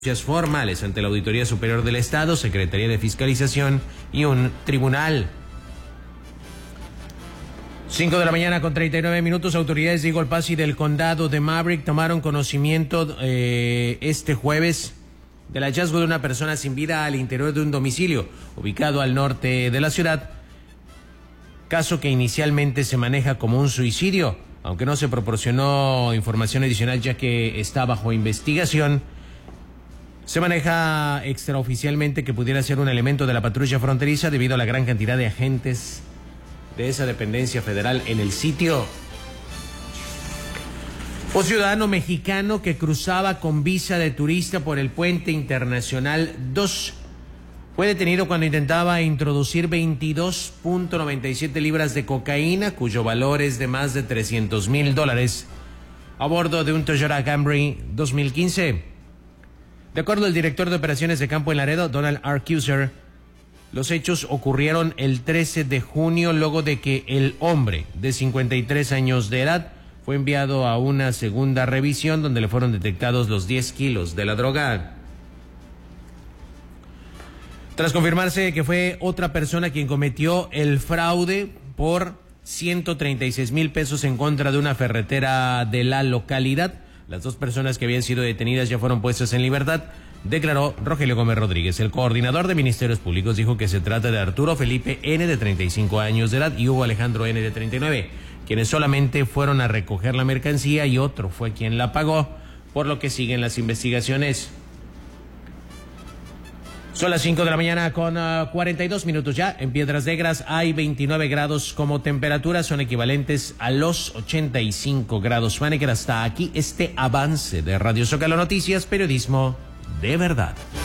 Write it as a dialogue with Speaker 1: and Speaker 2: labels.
Speaker 1: formales ante la Auditoría Superior del Estado, Secretaría de Fiscalización y un tribunal. 5:39 a.m. Autoridades de Eagle Pass y del condado de Maverick tomaron conocimiento este jueves del hallazgo de una persona sin vida al interior de un domicilio ubicado al norte de la ciudad, caso que inicialmente se maneja como un suicidio, aunque no se proporcionó información adicional ya que está bajo investigación. Se maneja extraoficialmente que pudiera ser un elemento de la patrulla fronteriza debido a la gran cantidad de agentes de esa dependencia federal en el sitio. Un ciudadano mexicano que cruzaba con visa de turista por el Puente Internacional 2 fue detenido cuando intentaba introducir 22.97 libras de cocaína, cuyo valor es de más de $300,000, a bordo de un Toyota Camry 2015. De acuerdo al director de operaciones de campo en Laredo, Donald R. Kuser, los hechos ocurrieron el 13 de junio luego de que el hombre de 53 años de edad fue enviado a una segunda revisión donde le fueron detectados los 10 kilos de la droga. Tras confirmarse que fue otra persona quien cometió el fraude por 136,000 pesos en contra de una ferretera de la localidad, las dos personas que habían sido detenidas ya fueron puestas en libertad, declaró Rogelio Gómez Rodríguez. El coordinador de Ministerios Públicos dijo que se trata de Arturo Felipe N., de 35 años de edad, y Hugo Alejandro N., de 39, quienes solamente fueron a recoger la mercancía y otro fue quien la pagó, por lo que siguen las investigaciones. Son las 5:42 a.m. ya. En Piedras Negras hay 29 grados como temperatura, son equivalentes a los 85 grados Fahrenheit. Hasta aquí este avance de Radio Zócalo Noticias, periodismo de verdad.